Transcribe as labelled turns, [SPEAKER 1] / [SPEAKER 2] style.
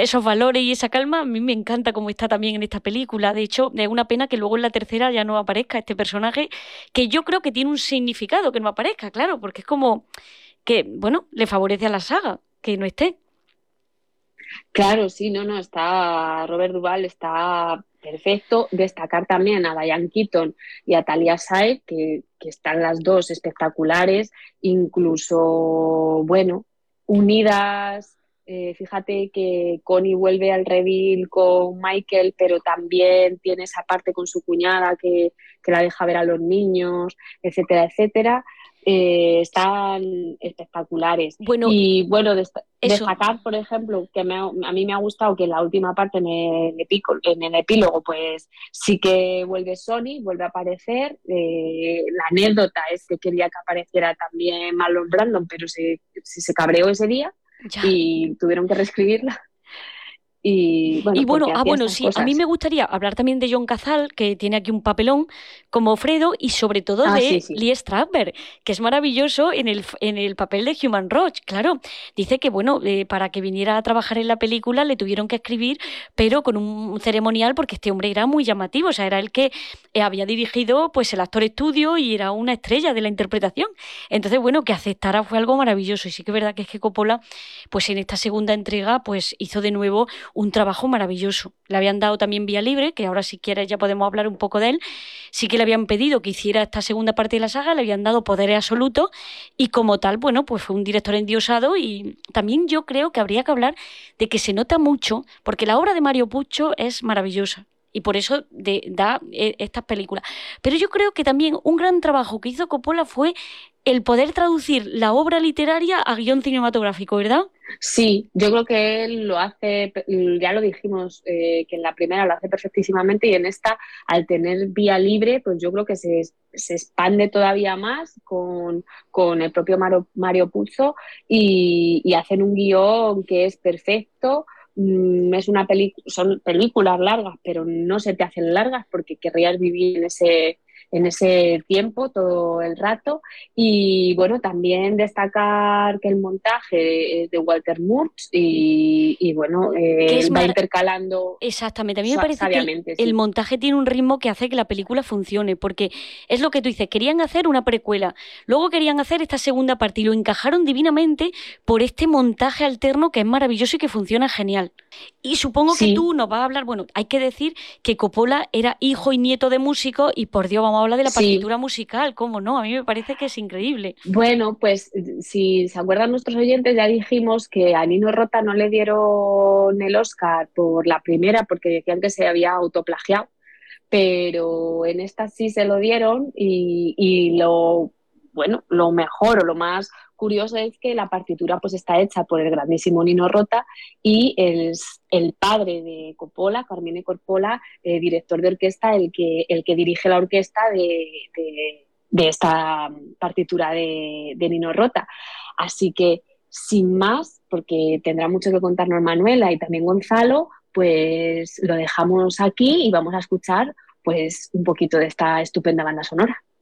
[SPEAKER 1] esos valores y esa calma, a mí me encanta cómo está también en esta película. De hecho, es una pena que luego en la tercera ya no aparezca este personaje, que yo creo que tiene un significado que no aparezca, claro, porque es como que, bueno, le favorece a la saga que no esté.
[SPEAKER 2] Claro, sí, no, no, está Robert Duvall, está perfecto. Destacar también a Diane Keaton y a Talia Shire, que están las dos espectaculares, incluso, bueno, unidas. Fíjate que Connie vuelve al reveal con Michael, pero también tiene esa parte con su cuñada que la deja ver a los niños, etcétera, etcétera. Están espectaculares.
[SPEAKER 1] Bueno,
[SPEAKER 2] Y bueno,
[SPEAKER 1] eso.
[SPEAKER 2] destacar, por ejemplo, que a mí me ha gustado que en la última parte, en el epílogo, pues sí que vuelve Sony, vuelve a aparecer. La anécdota es que quería que apareciera también Marlon Brandon, pero se cabreó ese día
[SPEAKER 1] Ya.
[SPEAKER 2] y tuvieron que reescribirla. Y
[SPEAKER 1] Y
[SPEAKER 2] bueno,
[SPEAKER 1] bueno,
[SPEAKER 2] porque hacía
[SPEAKER 1] bueno,
[SPEAKER 2] estas
[SPEAKER 1] sí, a mí me
[SPEAKER 2] cosas.
[SPEAKER 1] gustaría hablar también de John Cazal, que tiene aquí un papelón como Fredo, y sobre todo
[SPEAKER 2] Ah, sí,
[SPEAKER 1] de
[SPEAKER 2] sí.
[SPEAKER 1] Lee Strasberg, que es maravilloso en el papel de Human Roach. Claro, dice que, bueno, para que viniera a trabajar en la película le tuvieron que escribir, pero con un ceremonial, porque este hombre era muy llamativo, o sea, era el que había dirigido pues el Actor Estudio y era una estrella de la interpretación. Entonces, bueno, que aceptara fue algo maravilloso, y sí que es verdad que es que Coppola, pues en esta segunda entrega, pues hizo de nuevo un trabajo maravilloso. Le habían dado también vía libre, que ahora si quieres ya podemos hablar un poco de él. Sí que le habían pedido que hiciera esta segunda parte de la saga, le habían dado poderes absolutos y como tal, bueno, pues fue un director endiosado y también yo creo que habría que hablar de que se nota mucho, porque la obra de Mario Puzo es maravillosa. Y por eso da estas películas. Pero yo creo que también un gran trabajo que hizo Coppola fue el poder traducir la obra literaria a guión cinematográfico, ¿verdad?
[SPEAKER 2] Sí, yo creo que él lo hace, ya lo dijimos, que en la primera lo hace perfectísimamente y en esta, al tener vía libre, pues yo creo que se expande todavía más con el propio Mario Puzo y hacen un guión que es perfecto. Es una son películas largas, pero no se te hacen largas porque querrías vivir en ese tiempo todo el rato. Y bueno, también destacar que el montaje es de Walter Murch y bueno,
[SPEAKER 1] Que es
[SPEAKER 2] va
[SPEAKER 1] mar
[SPEAKER 2] intercalando
[SPEAKER 1] Exactamente, a mí me parece que
[SPEAKER 2] sabiamente,
[SPEAKER 1] el
[SPEAKER 2] sí.
[SPEAKER 1] montaje tiene un ritmo que hace que la película funcione, porque es lo que tú dices, querían hacer una precuela, luego querían hacer esta segunda parte y lo encajaron divinamente por este montaje alterno que es maravilloso y que funciona genial. Y supongo que
[SPEAKER 2] Sí,
[SPEAKER 1] tú nos vas a hablar, bueno, hay que decir que Coppola era hijo y nieto de músicos y por Dios vamos a hablar de la
[SPEAKER 2] sí.
[SPEAKER 1] partitura musical, ¿cómo no? A mí me parece que es increíble.
[SPEAKER 2] Bueno, pues si se acuerdan nuestros oyentes, ya dijimos que a Nino Rota no le dieron el Oscar por la primera porque decían que se había autoplagiado, pero en esta sí se lo dieron y bueno, lo mejor o lo más curioso es que la partitura pues está hecha por el grandísimo Nino Rota y el padre de Coppola, Carmine Coppola, director de orquesta, el que dirige la orquesta de esta partitura de Nino Rota. Así que, sin más, porque tendrá mucho que contarnos Manuela y también Gonzalo, pues lo dejamos aquí y vamos a escuchar pues un poquito de esta estupenda banda sonora.